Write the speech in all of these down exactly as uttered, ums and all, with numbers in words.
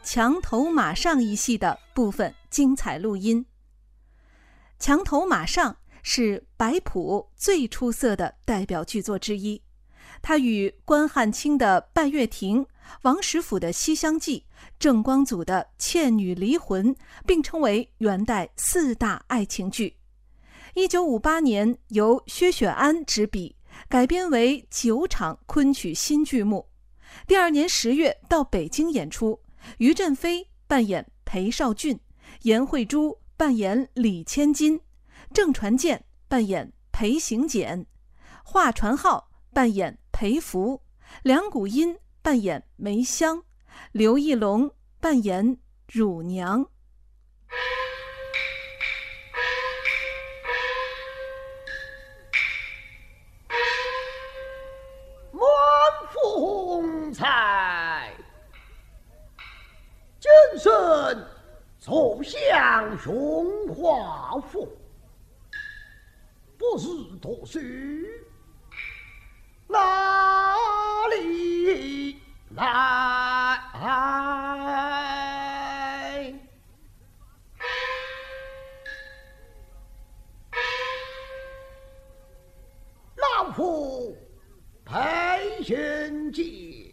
墙头马上一戏的部分精彩录音。墙头马上是白朴最出色的代表剧作之一，他与关汉卿的《拜月亭》、王实甫的《西厢记》、郑光祖的《倩女离魂》并称为元代四大爱情剧。一九五八年由薛雪安执笔，改编为九场昆曲新剧目。第二年十月到北京演出，于振飞扮演裴少俊，严慧珠扮演李千金，郑传健扮演裴行俭，华传浩扮演裴福，梁谷音扮演梅香，刘义隆扮演乳娘。 满风采，今生走向雄华府，不是读书，哪里来？老夫裴行俭，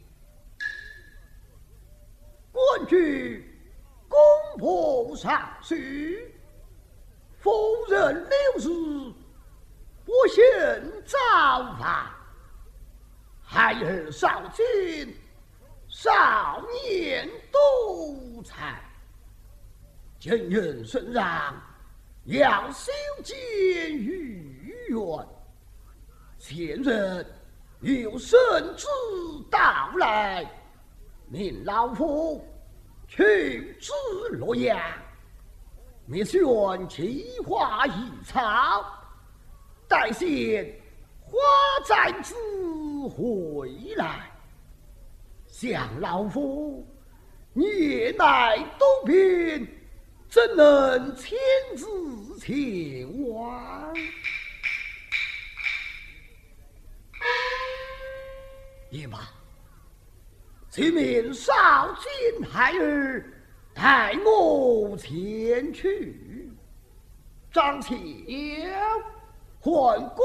官居工部尚书，夫人六十，不幸早亡，孩儿少君，少年多才，今人身上要修建御苑，前人有圣旨到来，命老夫去至洛阳，密选奇花异草，待现花展子回来。想老夫年迈多病，怎能亲自前往？也罢，请命少君孩儿带我前去。张且还